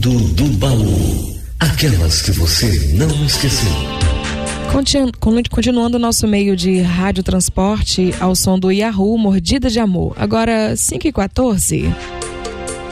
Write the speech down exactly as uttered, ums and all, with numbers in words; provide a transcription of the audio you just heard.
Fundo do baú. Aquelas que você não esqueceu. Continuando o nosso meio de rádio transporte ao som do Yahoo, Mordida de Amor. Agora, cinco e quatorze.